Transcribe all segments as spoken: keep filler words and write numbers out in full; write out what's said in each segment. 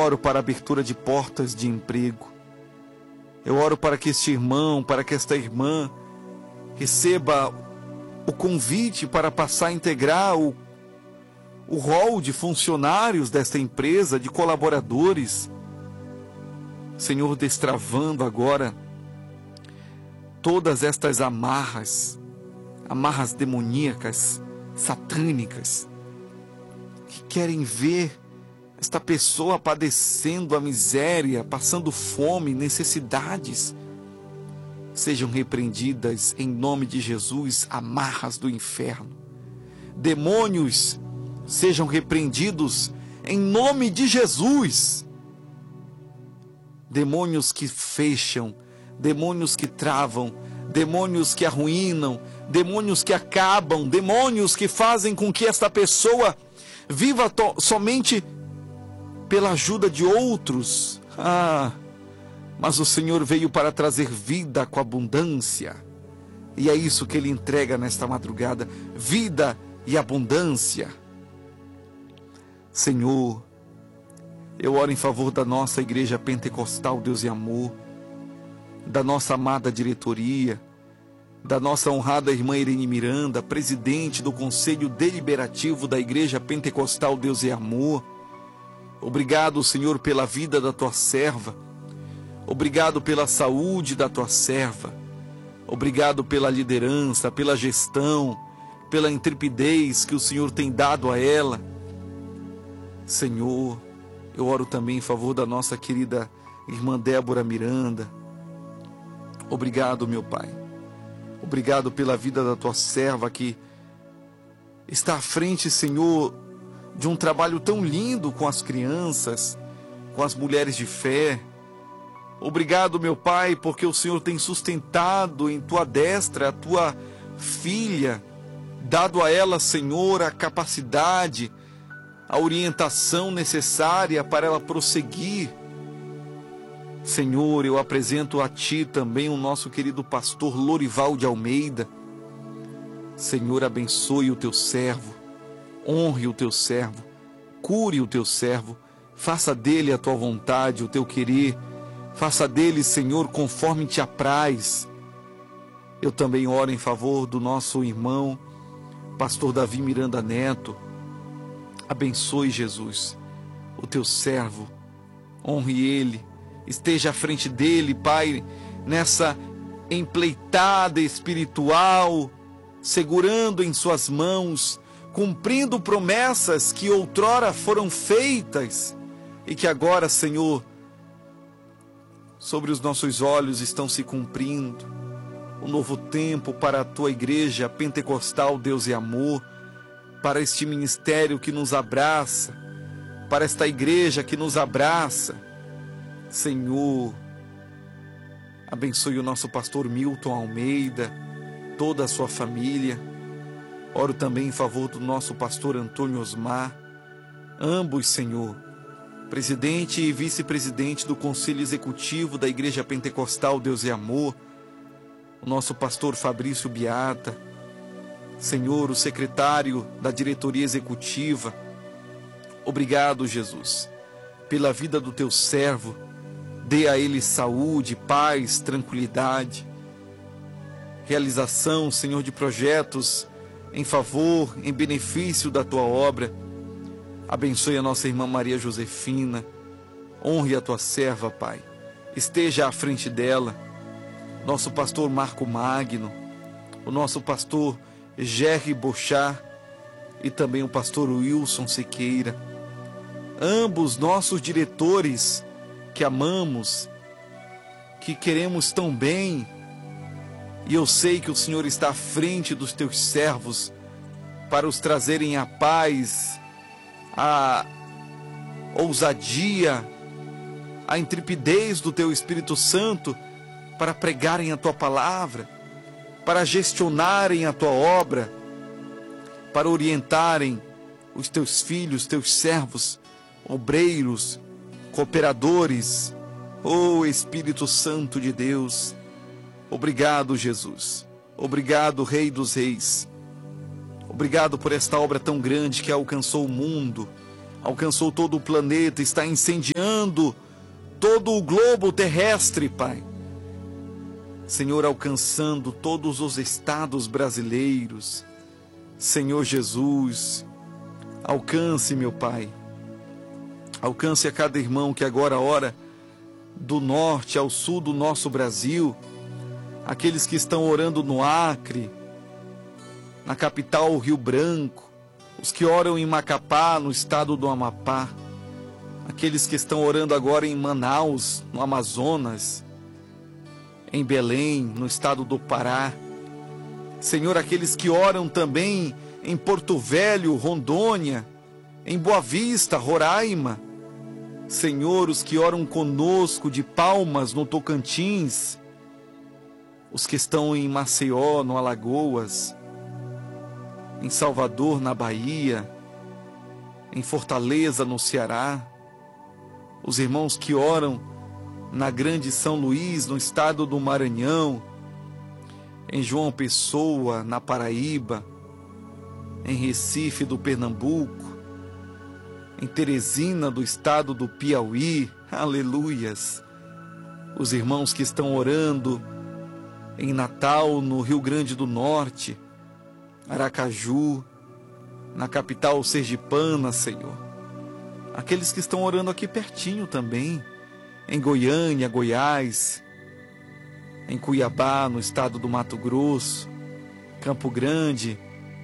oro para a abertura de portas de emprego. Eu oro para que este irmão, para que esta irmã receba o convite para passar a integrar o, o rol de funcionários desta empresa, de colaboradores. Senhor, destravando agora todas estas amarras, amarras demoníacas, satânicas, que querem ver esta pessoa padecendo a miséria, passando fome, necessidades. Sejam repreendidas em nome de Jesus, amarras do inferno. Demônios, sejam repreendidos em nome de Jesus. Demônios que fecham, demônios que travam, demônios que arruinam, demônios que acabam, demônios que fazem com que esta pessoa viva somente pela ajuda de outros. Ah, mas o Senhor veio para trazer vida com abundância. E é isso que Ele entrega nesta madrugada, vida e abundância. Senhor, eu oro em favor da nossa igreja pentecostal, Deus e Amor, da nossa amada diretoria, da nossa honrada irmã Irene Miranda, presidente do Conselho Deliberativo da Igreja Pentecostal Deus e Amor. Obrigado, Senhor, pela vida da tua serva. Obrigado pela saúde da tua serva. Obrigado pela liderança, pela gestão, pela intrepidez que o Senhor tem dado a ela. Senhor, eu oro também em favor da nossa querida irmã Débora Miranda. Obrigado, meu Pai. Obrigado pela vida da tua serva que está à frente, Senhor, de um trabalho tão lindo com as crianças, com as mulheres de fé. Obrigado, meu Pai, porque o Senhor tem sustentado em tua destra a tua filha, dado a ela, Senhor, a capacidade, a orientação necessária para ela prosseguir. Senhor, eu apresento a Ti também o nosso querido pastor Lorival de Almeida. Senhor, abençoe o Teu servo, honre o Teu servo, cure o Teu servo, faça dele a Tua vontade, o Teu querer, faça dele, Senhor, conforme Te apraz. Eu também oro em favor do nosso irmão, pastor Davi Miranda Neto. Abençoe, Jesus, o Teu servo, honre ele, esteja à frente dele, Pai, nessa empleitada espiritual, segurando em suas mãos, cumprindo promessas que outrora foram feitas e que agora, Senhor, sobre os nossos olhos estão se cumprindo. Um novo tempo para a Tua igreja pentecostal, Deus e Amor, para este ministério que nos abraça, para esta igreja que nos abraça. Senhor, abençoe o nosso pastor Milton Almeida, toda a sua família. Oro também em favor do nosso pastor Antônio Osmar, ambos, Senhor, presidente e vice-presidente do Conselho Executivo da Igreja Pentecostal Deus e Amor, o nosso pastor Fabrício Biata, Senhor, o secretário da diretoria executiva. Obrigado, Jesus, pela vida do Teu servo. Dê a ele saúde, paz, tranquilidade, realização, Senhor, de projetos em favor, em benefício da Tua obra. Abençoe a nossa irmã Maria Josefina, honre a Tua serva, Pai, esteja à frente dela. Nosso pastor Marco Magno, o nosso pastor Jerry Bochá e também o pastor Wilson Siqueira, ambos nossos diretores que amamos, que queremos tão bem, e eu sei que o Senhor está à frente dos Teus servos para os trazerem a paz, a ousadia, a intrepidez do Teu Espírito Santo para pregarem a Tua palavra, para gestionarem a Tua obra, para orientarem os Teus filhos, Teus servos, obreiros, cooperadores. Oh Espírito Santo de Deus, obrigado, Jesus, obrigado, Rei dos Reis, obrigado por esta obra tão grande que alcançou o mundo, alcançou todo o planeta, está incendiando alcançando todo o globo terrestre, Pai. Senhor, alcançando todos os estados brasileiros. Senhor Jesus, alcance, meu Pai. Alcance a cada irmão que agora ora do norte ao sul do nosso Brasil. Aqueles que estão orando no Acre, na capital Rio Branco. Os que oram em Macapá, no estado do Amapá. Aqueles que estão orando agora em Manaus, no Amazonas. Em Belém, no estado do Pará. Senhor, aqueles que oram também em Porto Velho, Rondônia, em Boa Vista, Roraima. Senhor, os que oram conosco de Palmas, no Tocantins. Os que estão em Maceió, no Alagoas. Em Salvador, na Bahia. Em Fortaleza, no Ceará. Os irmãos que oram na Grande São Luís, no estado do Maranhão. Em João Pessoa, na Paraíba. Em Recife, do Pernambuco. Em Teresina, do estado do Piauí. Aleluias. Os irmãos que estão orando em Natal, no Rio Grande do Norte. Aracaju, na capital sergipana, Senhor. Aqueles que estão orando aqui pertinho também, em Goiânia, Goiás, em Cuiabá, no estado do Mato Grosso, Campo Grande,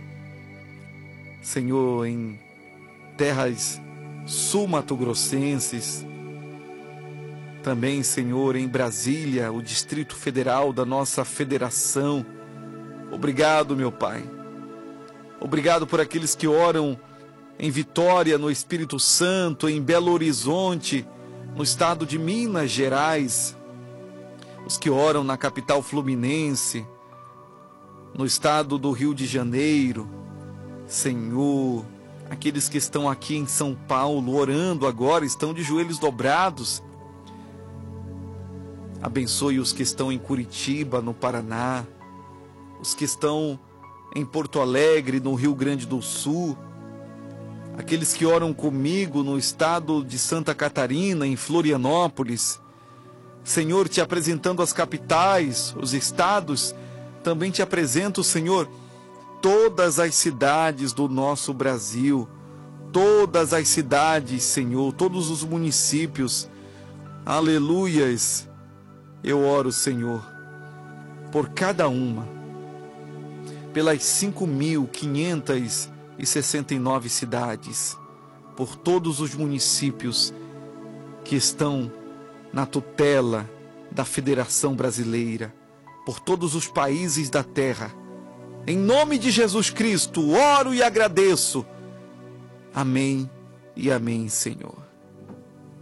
Senhor, em terras sul-mato-grossenses, também, Senhor, em Brasília, o Distrito Federal da nossa federação. Obrigado, meu Pai. Obrigado por aqueles que oram em Vitória, no Espírito Santo, em Belo Horizonte, no estado de Minas Gerais. Os que oram na capital fluminense, no estado do Rio de Janeiro. Senhor, aqueles que estão aqui em São Paulo orando agora, estão de joelhos dobrados. Abençoe os que estão em Curitiba, no Paraná. Os que estão em Porto Alegre, no Rio Grande do Sul. Aqueles que oram comigo no estado de Santa Catarina, em Florianópolis. Senhor, te apresentando as capitais, os estados, também te apresento, Senhor, todas as cidades do nosso Brasil, todas as cidades, Senhor, todos os municípios. Aleluias! Eu oro, Senhor, por cada uma, pelas cinco mil quinhentas e sessenta e nove cidades, por todos os municípios que estão na tutela da Federação Brasileira, por todos os países da terra. Em nome de Jesus Cristo, oro e agradeço. Amém e amém, Senhor.